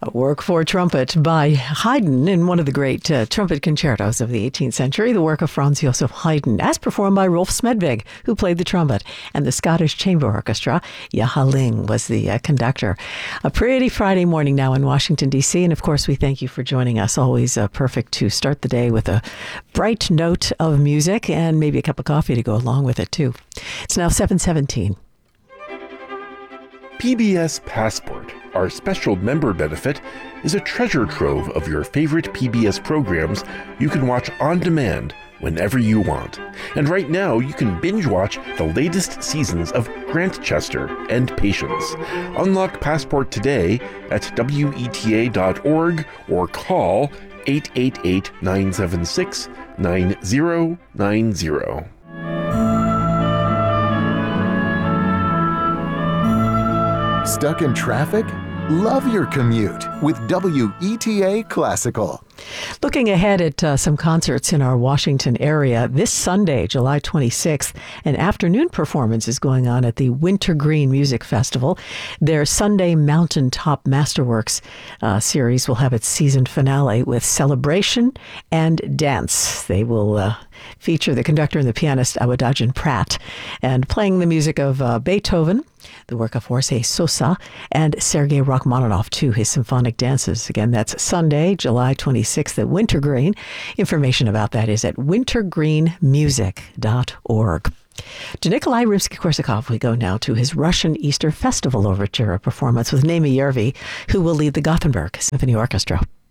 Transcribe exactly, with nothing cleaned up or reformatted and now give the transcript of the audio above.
A work for trumpet by Haydn in one of the great uh, trumpet concertos of the eighteenth century, the work of Franz Joseph Haydn, as performed by Rolf Smedvig, who played the trumpet, and the Scottish Chamber Orchestra. Jaha Ling was the uh, conductor. A pretty Friday morning now in Washington, D C, and of course we thank you for joining us. Always uh, perfect to start the day with a bright note of music and maybe a cup of coffee to go along with it too. It's now seven seventeen. P B S Passport, our special member benefit, is a treasure trove of your favorite P B S programs you can watch on demand whenever you want. And right now, you can binge watch the latest seasons of Grantchester and Patience. Unlock Passport today at W E T A dot org or call eight eight eight, nine seven six, nine zero nine zero. Stuck in traffic? Love your commute with W E T A Classical. Looking ahead at uh, some concerts in our Washington area, this Sunday, July twenty-sixth, an afternoon performance is going on at the Wintergreen Music Festival. Their Sunday Mountaintop Masterworks uh, series will have its season finale with celebration and dance. They will uh, feature the conductor and the pianist Awadagin Pratt, and playing the music of uh, Beethoven, the work of Jorge Sosa, and Sergei Rachmaninoff, too, his symphonic dances. Again, that's Sunday, July twenty-sixth at Wintergreen. Information about that is at wintergreen music dot org. To Nikolai Rimsky-Korsakov, we go now to his Russian Easter Festival overture, a performance with Naomi Yervi, who will lead the Gothenburg Symphony Orchestra.